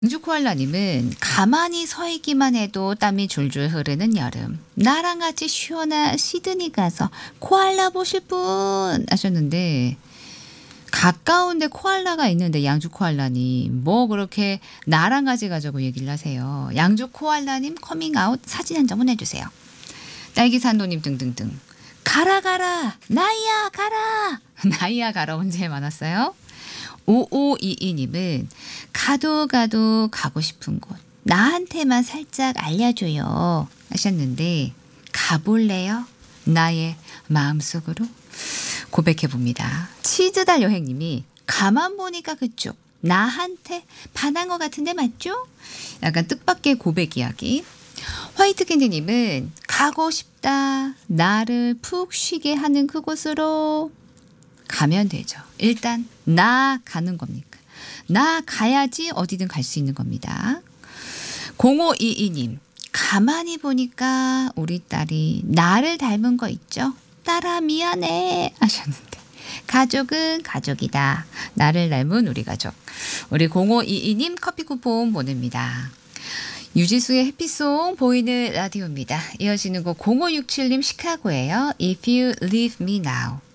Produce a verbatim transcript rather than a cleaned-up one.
잉주코알라님은 가만히 서 있기만 해도 땀이 줄줄 흐르는 여름. 나랑 같이 시원한 시드니 가서 코알라 보실 분 하셨는데 가까운데 코알라가 있는데 양주 코알라님 뭐 그렇게 나랑 같이 가자고 얘기를 하세요. 양주 코알라님 커밍아웃 사진 한 장 보내주세요. 딸기산도님 등등등. 가라 가라 나이야 가라 나이야 가라 언제 많았어요? 오오이이님은 가도 가도 가고 싶은 곳 나한테만 살짝 알려줘요 하셨는데 가볼래요? 나의 마음속으로 고백해봅니다. 치즈달 여행님이 가만 보니까 그쪽 나한테 반한 것 같은데 맞죠? 약간 뜻밖의 고백 이야기. 화이트 캔디님은 가고 싶다 나를 푹 쉬게 하는 그곳으로 가면 되죠. 일단 나 가는 겁니까? 나 가야지 어디든 갈 수 있는 겁니다. 공오이이님 가만히 보니까 우리 딸이 나를 닮은 거 있죠? 딸아 미안해 하셨는데 가족은 가족이다. 나를 닮은 우리 가족. 우리 공오이이님 커피 쿠폰 보냅니다. 유지수의 해피송 보이는 라디오입니다. 이어지는 곡 공오육칠님 시카고예요. If you leave me now.